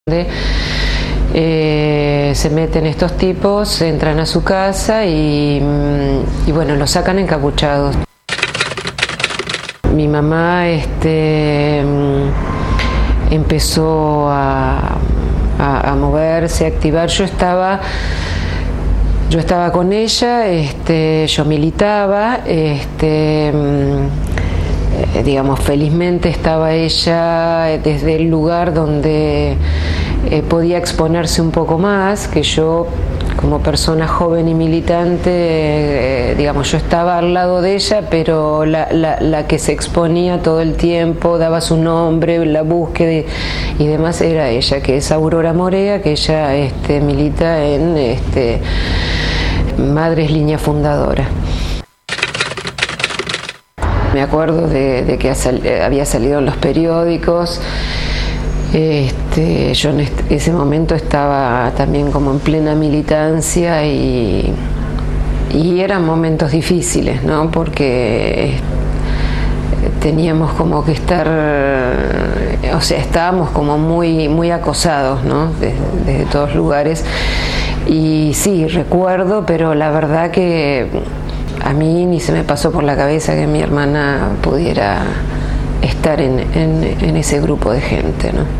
Se meten estos tipos, entran a su casa y bueno, los sacan encapuchados. Mi mamá empezó a moverse, a activar. Yo estaba con ella, yo militaba, digamos, felizmente estaba ella desde el lugar donde podía exponerse un poco más, que yo como persona joven y militante, digamos, yo estaba al lado de ella, pero la que se exponía todo el tiempo, daba su nombre, la búsqueda y demás era ella, que es Aurora Morea, que ella milita en Madres Línea Fundadora. Me acuerdo de que había salido en los periódicos. Yo en ese momento estaba también como en plena militancia y eran momentos difíciles, ¿no? Porque teníamos como que estar, o sea, estábamos como muy acosados, ¿no? Desde todos lugares. Y sí, recuerdo, pero la verdad que a mí ni se me pasó por la cabeza que mi hermana pudiera estar en ese grupo de gente, ¿no?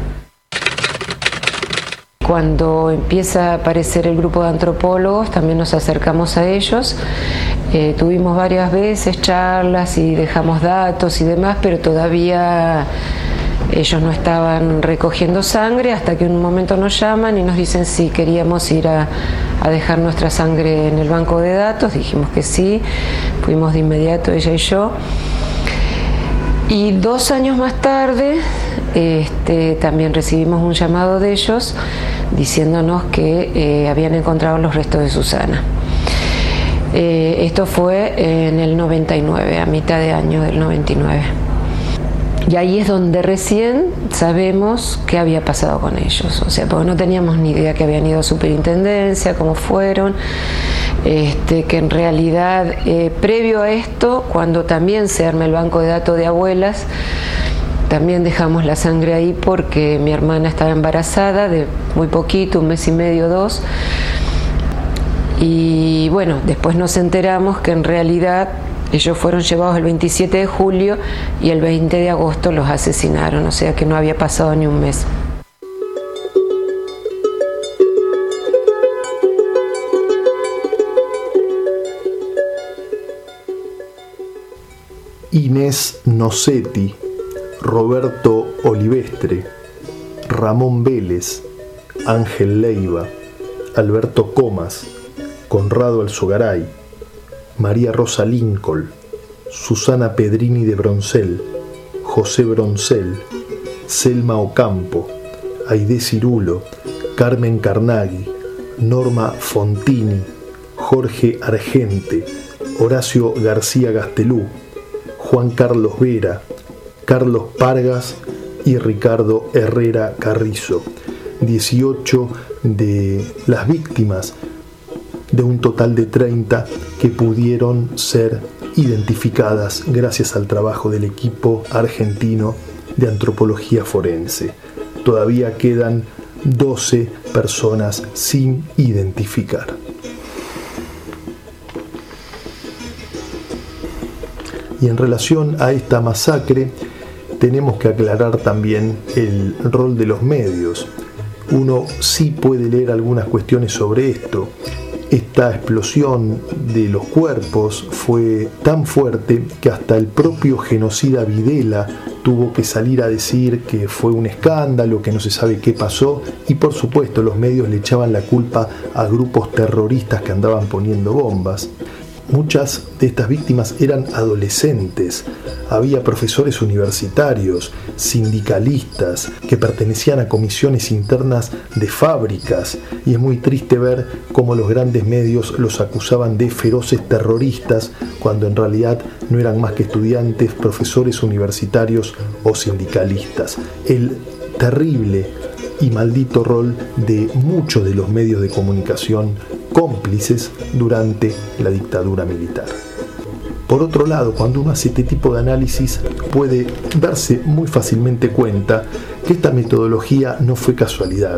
Cuando empieza a aparecer el grupo de antropólogos, también nos acercamos a ellos. Tuvimos varias veces charlas y dejamos datos y demás, pero todavía ellos no estaban recogiendo sangre, hasta que en un momento nos llaman y nos dicen si queríamos ir a dejar nuestra sangre en el banco de datos. Dijimos que sí, fuimos de inmediato ella y yo. Y 2 años más tarde también recibimos un llamado de ellos diciéndonos que habían encontrado los restos de Susana. Esto fue en el 99, a mitad de año del 99. Y ahí es donde recién sabemos qué había pasado con ellos. O sea, porque no teníamos ni idea que habían ido a superintendencia, cómo fueron. Que en realidad, previo a esto, cuando también se arma el banco de datos de abuelas, también dejamos la sangre ahí porque mi hermana estaba embarazada de muy poquito, 1 mes y medio, 2. Y bueno, después nos enteramos que en realidad ellos fueron llevados el 27 de julio y el 20 de agosto los asesinaron, o sea que no había pasado ni un mes. Inés Nocetti, Roberto Olivestre, Ramón Vélez, Ángel Leiva, Alberto Comas, Conrado Alzogaray, María Rosa Lincoln, Susana Pedrini de Broncel, José Broncel, Selma Ocampo, Aide Cirulo, Carmen Carnaghi, Norma Fontini, Jorge Argente, Horacio García Gastelú, Juan Carlos Vera, Carlos Pargas y Ricardo Herrera Carrizo, 18 de las víctimas de un total de 30 que pudieron ser identificadas gracias al trabajo del equipo argentino de antropología forense. Todavía quedan 12 personas sin identificar. Y en relación a esta masacre, tenemos que aclarar también el rol de los medios. Uno sí puede leer algunas cuestiones sobre esto. Esta explosión de los cuerpos fue tan fuerte que hasta el propio genocida Videla tuvo que salir a decir que fue un escándalo, que no se sabe qué pasó, y por supuesto los medios le echaban la culpa a grupos terroristas que andaban poniendo bombas. Muchas de estas víctimas eran adolescentes, había profesores universitarios, sindicalistas que pertenecían a comisiones internas de fábricas, y es muy triste ver cómo los grandes medios los acusaban de feroces terroristas cuando en realidad no eran más que estudiantes, profesores universitarios o sindicalistas. El terrible y maldito rol de muchos de los medios de comunicación cómplices durante la dictadura militar. Por otro lado, cuando uno hace este tipo de análisis, puede darse muy fácilmente cuenta que esta metodología no fue casualidad.